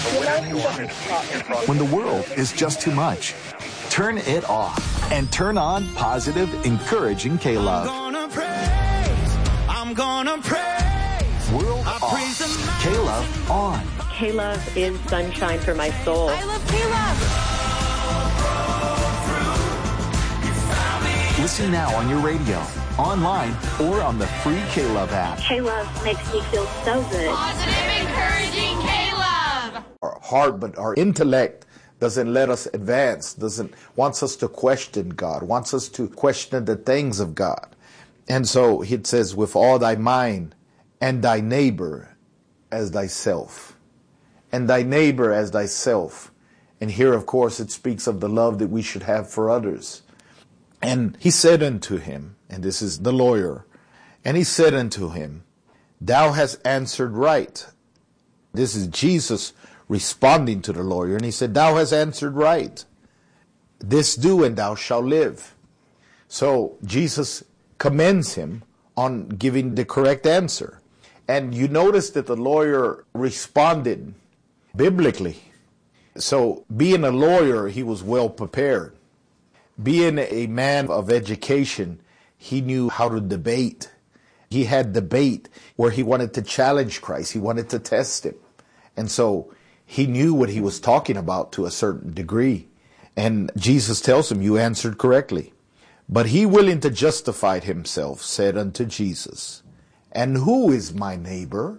When the world is just too much, turn it off and turn on positive, encouraging K-Love. I'm gonna praise. World off. K-Love on. K-Love is sunshine for my soul. I love K-Love. Listen now on your radio, online, or on the free K-Love app. K-Love makes me feel so good. Positive, encouraging K-Love. Our heart, but our intellect doesn't let us advance, wants us to question God, wants us to question the things of God. And so it says, with all thy mind, and thy neighbor as thyself. And thy neighbor as thyself. And here, of course, it speaks of the love that we should have for others. And he said unto him, and this is the lawyer, and he said unto him, thou hast answered right. This is Jesus responding to the lawyer, and he said, thou hast answered right. This do, and thou shalt live. So Jesus commends him on giving the correct answer. And you notice that the lawyer responded biblically. So being a lawyer, he was well prepared. Being a man of education, he knew how to debate. He had debate where he wanted to challenge Christ. He wanted to test him. And so he knew what he was talking about to a certain degree. And Jesus tells him, you answered correctly. But he, willing to justify himself, said unto Jesus, and who is my neighbor?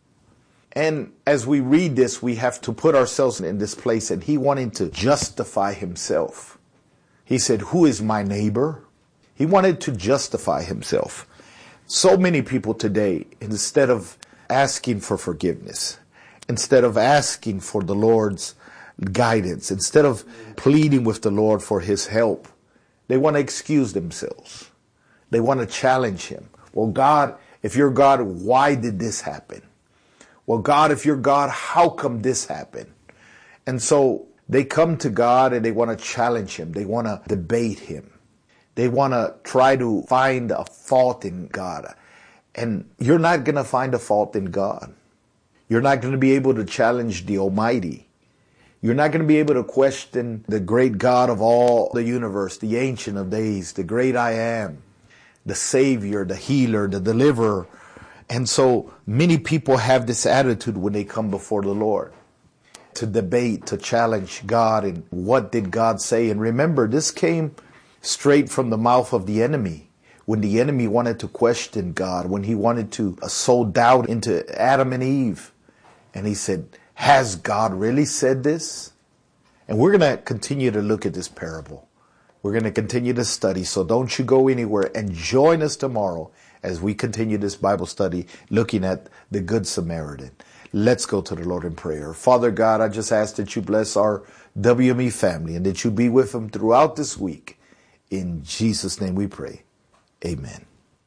And as we read this, we have to put ourselves in this place, and he wanted to justify himself. He said, who is my neighbor? He wanted to justify himself. So many people today, instead of asking for forgiveness, instead of asking for the Lord's guidance, instead of pleading with the Lord for his help, they want to excuse themselves. They want to challenge him. Well, God, if you're God, why did this happen? Well, God, if you're God, how come this happened? And so they come to God and they want to challenge him. They want to debate him. They want to try to find a fault in God. And you're not going to find a fault in God. You're not going to be able to challenge the Almighty. You're not going to be able to question the great God of all the universe, the Ancient of Days, the great I Am, the Savior, the Healer, the Deliverer. And so many people have this attitude when they come before the Lord, to debate, to challenge God, and what did God say? And remember, this came straight from the mouth of the enemy. When the enemy wanted to question God, when he wanted to sow doubt into Adam and Eve. And he said, has God really said this? And we're going to continue to look at this parable. We're going to continue to study. So don't you go anywhere, and join us tomorrow as we continue this Bible study looking at the Good Samaritan. Let's go to the Lord in prayer. Father God, I just ask that you bless our WME family and that you be with them throughout this week. In Jesus' name we pray. Amen.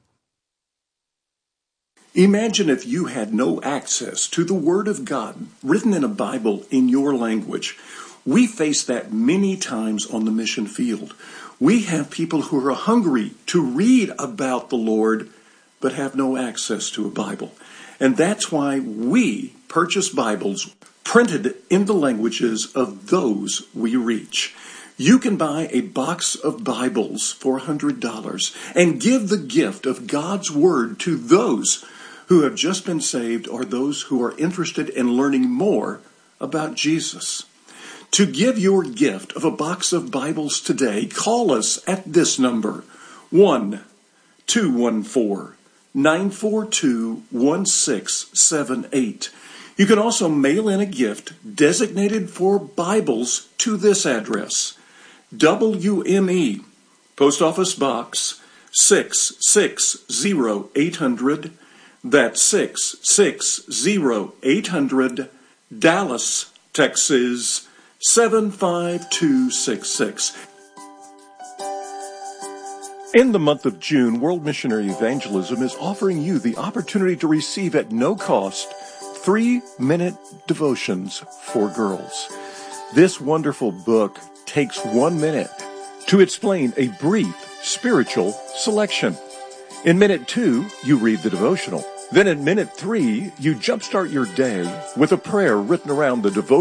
Imagine if you had no access to the Word of God written in a Bible in your language. We face that many times on the mission field. We have people who are hungry to read about the Lord, but have no access to a Bible. And that's why we purchase Bibles printed in the languages of those we reach. You can buy a box of Bibles for $100 and give the gift of God's Word to those who have just been saved or those who are interested in learning more about Jesus. To give your gift of a box of Bibles today, call us at this number, 1-214-942-1678. You can also mail in a gift designated for Bibles to this address, WME, Post Office Box 660800, that's 660800, Dallas, Texas 75266. In the month of June, World Missionary Evangelism is offering you the opportunity to receive at no cost 3-minute devotions for girls. This wonderful book takes 1 minute to explain a brief spiritual selection. In minute 2, you read the devotional. Then in minute 3, you jumpstart your day with a prayer written around the devotional.